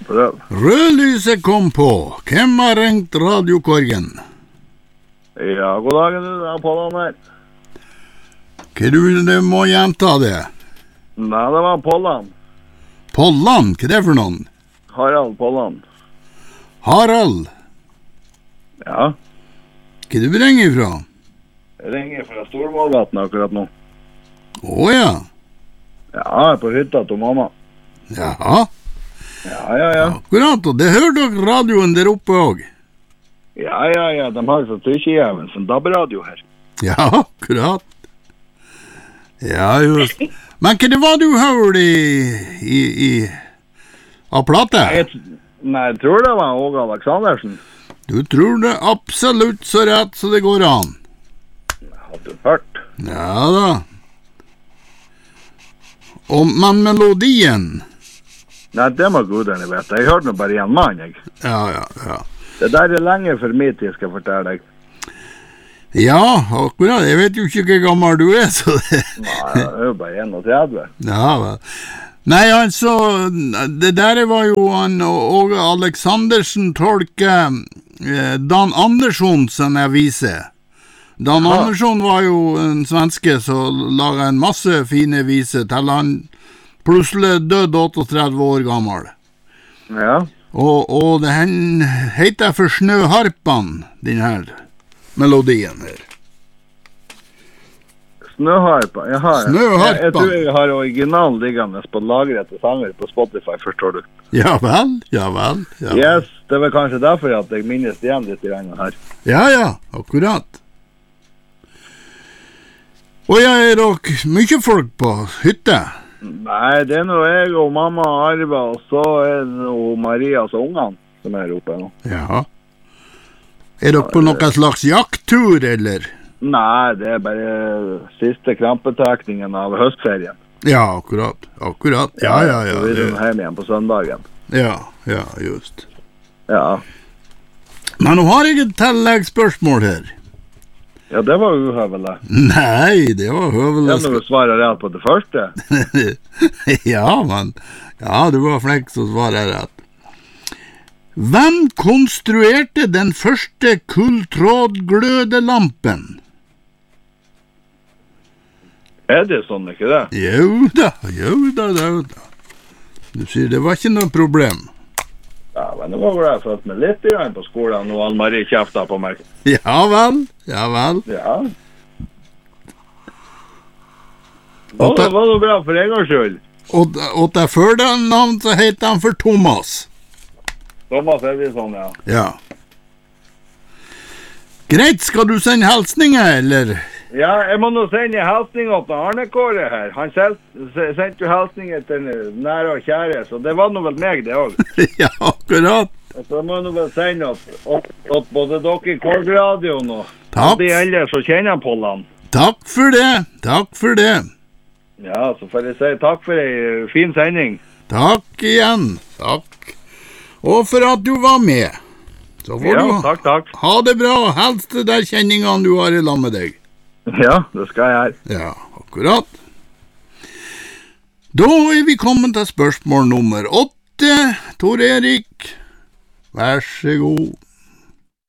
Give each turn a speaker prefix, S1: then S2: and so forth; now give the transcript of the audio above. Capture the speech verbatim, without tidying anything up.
S1: prøv.
S2: Rødlyset kom på. Hvem har ringt radiokorgen?
S1: Ja, god dag, du. Det er Pollan her.
S2: Hva du, du må gjenta det?
S1: Nei, det var Pollan.
S2: Pollan? Hva er det for noen?
S1: Harald Pollan.
S2: Harald?
S1: Ja.
S2: Hva du ringer fra?
S1: Jeg ringer fra Stormålgaten akkurat nå.
S2: Å ja.
S1: Ja, jeg er på hytta til mamma.
S2: Jaha.
S1: Ja, ja, ja.
S2: Akkurat, og det hører dere radioen der oppe også.
S1: Ja, ja, ja, de har så tykkjejæven som D A B-radio her.
S2: Ja, akkurat. Ja, just. Men hva det var du hørte i, i, i av plate?
S1: Jeg, nei, jeg tror det var Åge Aleksandersen.
S2: Du tror det absolutt så rett så det går an.
S1: Har du hørt?
S2: Ja da. Og, men melodien?
S1: Nei, det må guderne vite. Jeg hørte nå bare en mann, jeg.
S2: Ja, ja, ja.
S1: Det der er lenge for min tid, skal jeg fortelle deg.
S2: Ja, akkurat. Jeg vet jo ikke hvor gammel du er, så det...
S1: Nei, jeg er jo bare enogtredve.
S2: Ja, vel. Nei, altså, det der var jo han Åge Aleksandersen tolker eh, Dan Andersson som jeg viser. Dan
S1: Ja.
S2: Andersson var jo en svenske som laget en masse fine viser til han plutselig døde trettioåtte år gammel.
S1: Ja.
S2: Og, og det hen heter for Snøharpan, den her melodien her.
S1: Snøharpa, jaha. ja.
S2: Snøharpa.
S1: Jeg, jeg tror jeg har originalen liggende på lagret til sanger på Spotify, forstår du.
S2: Ja vel, ja vel. Ja,
S1: Yes, det var kanskje derfor at jeg minnes igjen litt grann her.
S2: ja, ja, akkurat. Og jeg er dere mye folk på hytte.
S1: Nei, det er nå jeg og mamma og Arve, og så er det nå Maria og ungene som er oppe nå.
S2: Ja. Er dere på noen slags jakttur, eller?
S1: Nei, det er bare siste krampetekningen av høstferien.
S2: Ja, akkurat, akkurat. Ja, ja, ja.
S1: Så vi er
S2: det-
S1: nå hjemme igjen på søndagen.
S2: Ja, ja, just.
S1: Ja.
S2: Men nå har jeg et tilleggsspørsmål her.
S1: Ja, det var uhøvelig.
S2: Nei, det var
S1: Ja,
S2: høvelig.
S1: når du svarer rett på det første.
S2: Ja, men ja, du var flink som svarer rett. Hvem konstruerte den første kulltrådglødelampen?
S1: Er det sånn, ikke det?
S2: Jo da, jo da, jo da. Du sier det var ikke noe problem.
S1: Ja, men det var vel jeg fått med litt igjen på skolen, og Ann-Marie kjeftet på meg.
S2: Ja vel, ja vel.
S1: Ja. Og det var noe bra for en gangs skyld.
S2: Og, og til førnavn så heter han for Thomas.
S1: Thomas Edvinsson, ja.
S2: Ja. Greit, skal du sende hilsninger, eller?
S1: Ja, jeg må nå sende hilsninger til Arne Kåre her. Han selv sendte jo hilsninger til nære og kjære, så det var nå vel meg det også.
S2: Ja, akkurat.
S1: Så må jeg nå vel sende opp, opp, opp både dere i Korgradioen og
S2: Takk.
S1: de eldre som kjenner Pollan.
S2: Takk for det, takk for det.
S1: Ja, så får jeg si takk for en fin sending.
S2: Takk igjen, takk. Og for at du var med. Så får
S1: Ja,
S2: du
S1: takk, takk.
S2: ha det bra, og helst det der kjenningene du har i lag med deg.
S1: Ja, det skal jeg gjøre.
S2: Ja, akkurat. Da er vi kommet til spørsmål nummer åtte. Tor Erik, vær så god.